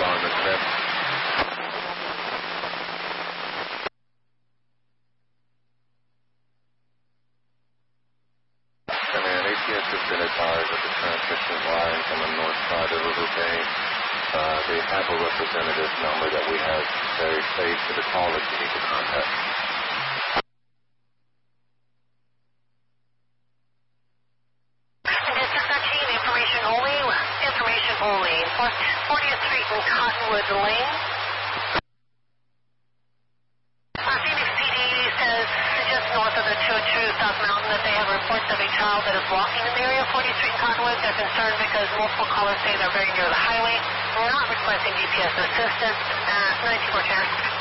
on the trip. ATS has been advised that the transmission line from the north side of River Bay, they have a representative number that we have very safe to the call that you need to contact. District 13, information only. 40th Street and Cottonwood Lane. Phoenix PD says just north of the 202 South Mountain that they have reports of a child that is walking in the area of 40th Street and Cottonwood. They're concerned because multiple callers say they're very near the highway. We're not requesting GPS assistance at 9410.